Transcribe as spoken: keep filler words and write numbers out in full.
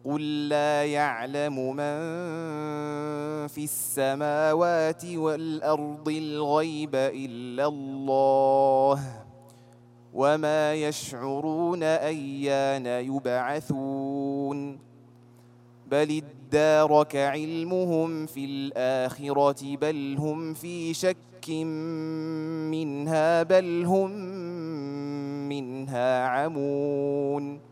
قل لا يعلم من في السماوات والأرض الغيب إلا الله وما يشعرون أيان يبعثون بل ادارك علمهم في الآخرة بل هم في شك منها بل هم منها عمون